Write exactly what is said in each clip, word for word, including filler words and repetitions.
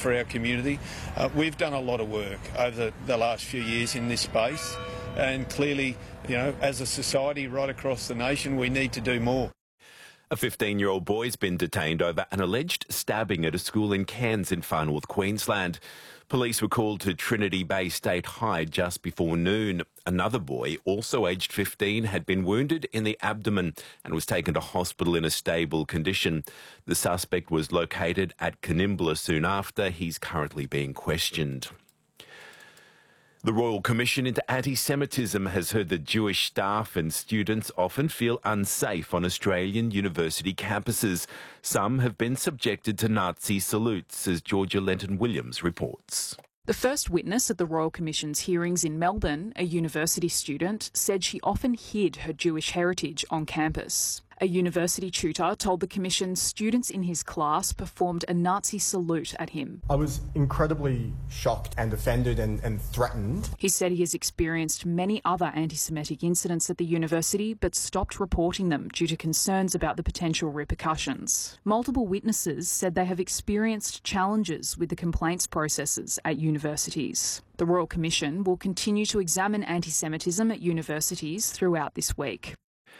for our community. Uh, we've done a lot of work over the, the last few years in this space, and clearly, you know, as a society right across the nation, we need to do more. A fifteen-year-old boy's been detained over an alleged stabbing at a school in Cairns in far north Queensland. Police were called to Trinity Bay State High just before noon. Another boy, also aged fifteen, had been wounded in the abdomen and was taken to hospital in a stable condition. The suspect was located at Canimbla soon after. He's currently being questioned. The Royal Commission into Anti-Semitism has heard that Jewish staff and students often feel unsafe on Australian university campuses. Some have been subjected to Nazi salutes, as Georgia Lenton-Williams reports. The first witness at the Royal Commission's hearings in Melbourne, a university student, said she often hid her Jewish heritage on campus. A university tutor told the Commission students in his class performed a Nazi salute at him. I was incredibly shocked and offended and, and threatened. He said he has experienced many other anti-Semitic incidents at the university but stopped reporting them due to concerns about the potential repercussions. Multiple witnesses said they have experienced challenges with the complaints processes at universities. The Royal Commission will continue to examine anti-Semitism at universities throughout this week.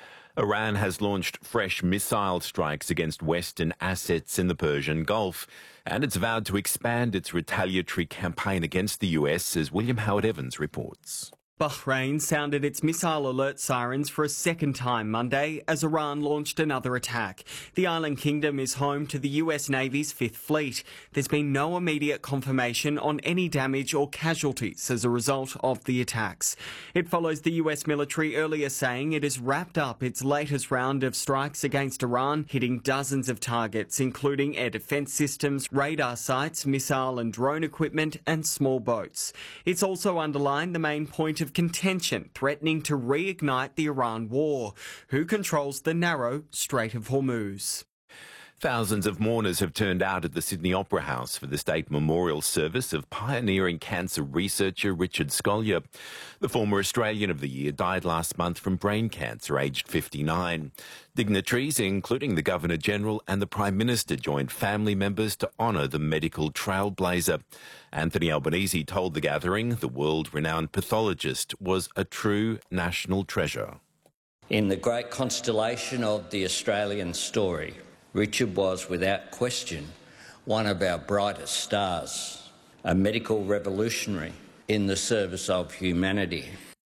Iran has launched fresh missile strikes against Western assets in the Persian Gulf, and it's vowed to expand its retaliatory campaign against the U S, as William Howard Evans reports. Bahrain sounded its missile alert sirens for a second time Monday as Iran launched another attack. The island kingdom is home to the U S Navy's Fifth Fleet. There's been no immediate confirmation on any damage or casualties as a result of the attacks. It follows the U S military earlier saying it has wrapped up its latest round of strikes against Iran, hitting dozens of targets, including air defence systems, radar sites, missile and drone equipment, and small boats. It's also underlined the main point of contention, threatening to reignite the Iran war. Who controls the narrow Strait of Hormuz? Thousands of mourners have turned out at the Sydney Opera House for the state memorial service of pioneering cancer researcher Richard Scolyer. The former Australian of the Year died last month from brain cancer, aged fifty-nine. Dignitaries, including the Governor-General and the Prime Minister, joined family members to honour the medical trailblazer. Anthony Albanese told the gathering the world-renowned pathologist was a true national treasure. In the great constellation of the Australian story, Richard was, without question, one of our brightest stars, a medical revolutionary in the service of humanity.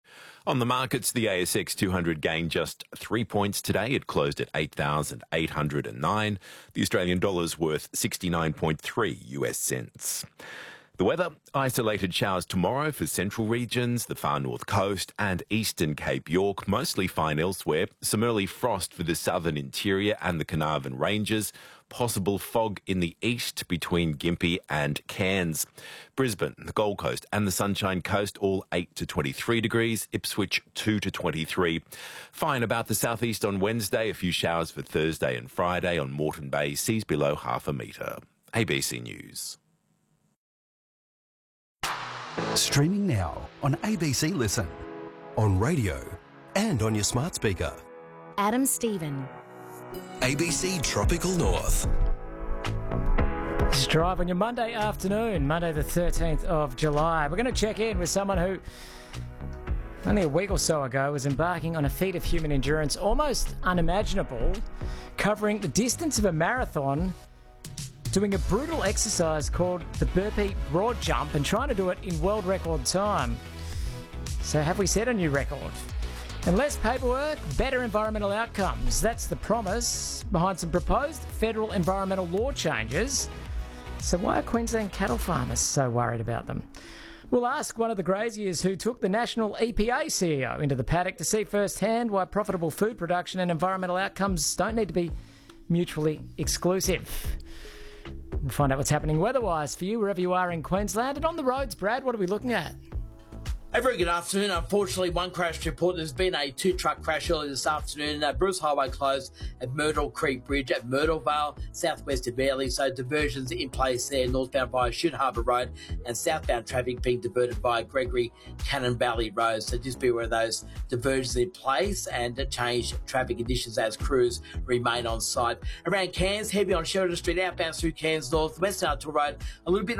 On the markets, the A S X two hundred gained just three points today. It closed at eight thousand eight hundred nine. The Australian dollar's worth sixty-nine point three U S cents. The weather, isolated showers tomorrow for central regions, the far north coast and eastern Cape York, mostly fine elsewhere. Some early frost for the southern interior and the Carnarvon Ranges. Possible fog in the east between Gympie and Cairns. Brisbane, the Gold Coast and the Sunshine Coast, all eight to twenty-three degrees. Ipswich, two to twenty-three. Fine about the southeast on Wednesday. A few showers for Thursday and Friday. On Moreton Bay, seas below half a metre. A B C News. Streaming now on A B C Listen, on radio and on your smart speaker. Adam Stephen. A B C Tropical North. Just drive on your Monday afternoon, Monday the thirteenth of July. We're going to check in with someone who only a week or so ago was embarking on a feat of human endurance almost unimaginable, covering the distance of a marathon, doing a brutal exercise called the burpee broad jump and trying to do it in world record time. So have we set a new record? And less paperwork, better environmental outcomes. That's the promise behind some proposed federal environmental law changes. So why are Queensland cattle farmers so worried about them? We'll ask one of the graziers who took the national E P A C E O into the paddock to see firsthand why profitable food production and environmental outcomes don't need to be mutually exclusive. We'll find out what's happening weather-wise for you wherever you are in Queensland. And on the roads, Brad, what are we looking at? A very good afternoon. Unfortunately, one crash to report. There's been a two-truck crash earlier this afternoon. Uh, Bruce Highway closed at Myrtle Creek Bridge at Myrtle Vale, southwest of Airlie. So diversions in place there, northbound via Shute Harbour Road and southbound traffic being diverted via Gregory Cannon Valley Road. So just be aware of those diversions in place and change traffic conditions as crews remain on site. Around Cairns, heavy on Sheridan Street, outbound through Cairns North, Western Arthur Road, a little bit